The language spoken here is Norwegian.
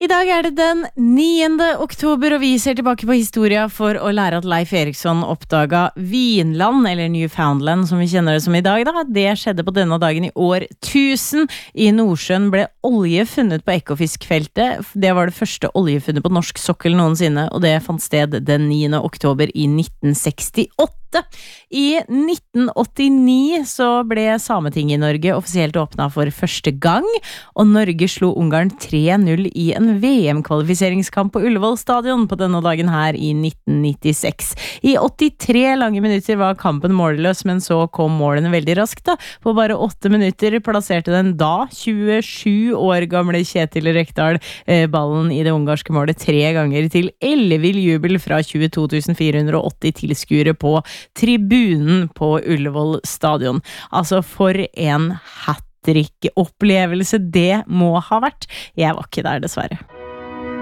I dag det den 9. oktober, og vi ser tilbake på historia for å lære at Leif Eriksson oppdaga Vinland, eller Newfoundland som vi kjenner det som I dag. Det skjedde på denne dagen I år 1000. I Nordsjøen ble olje funnet på Ekofiskfeltet. Det var det første oljefunnet på norsk sokkel noensinne, og det fant sted den 9. oktober I 1968. I 1989 så ble Sametinget I Norge offisielt åpnet for første gang, og Norge slo Ungarn 3-0 I en VM-kvalifiseringskamp på Ullevål stadion på denne dagen her I 1996. I 83 lange minutter var kampen målløs, men så kom målene veldig raskt da. På bare 8 minutter plasserte den da 27 år gamle Kjetil Rekdal ballen I det ungarske målet 3 ganger til ellevill jubel fra 22.480 tilskuere på tribunen på Ullevål stadion. Altså for en hat-trick-opplevelse det må ha vært. Jeg var ikke der dessverre.